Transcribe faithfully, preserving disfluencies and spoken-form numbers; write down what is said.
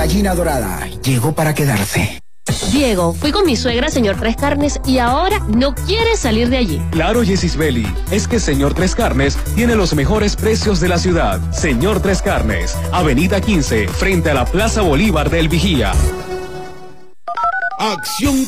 gallina dorada. Llegó para quedarse. Diego, fui con mi suegra, señor Tres Carnes, y ahora no quiere salir de allí. Claro, Yesisbeli, es que señor Tres Carnes tiene los mejores precios de la ciudad. Señor Tres Carnes, Avenida quince, frente a la Plaza Bolívar del Vigía. Acción